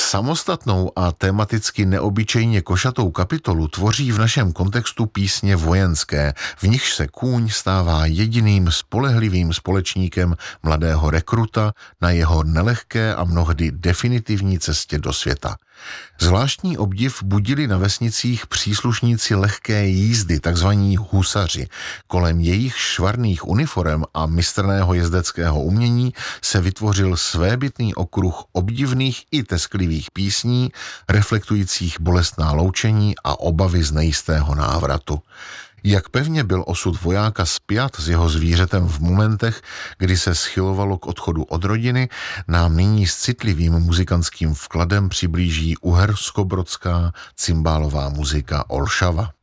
Samostatnou a tematicky neobyčejně košatou kapitolu tvoří v našem kontextu písně vojenské, v nichž se kůň stává jediným spolehlivým společníkem mladého rekruta na jeho nelehké a mnohdy definitivní cestě do světa. Zvláštní obdiv budili na vesnicích příslušníci lehké jízdy, takzvaní husaři. Kolem jejich švarných uniforem a mistrného jezdeckého umění se vytvořil svébytný okruh obdivných i tesklivých písní, reflektujících bolestná loučení a obavy z nejistého návratu. Jak pevně byl osud vojáka spjat s jeho zvířetem v momentech, kdy se schylovalo k odchodu od rodiny, nám nyní s citlivým muzikantským vkladem přiblíží uherskobrodská cymbálová muzika Olšava.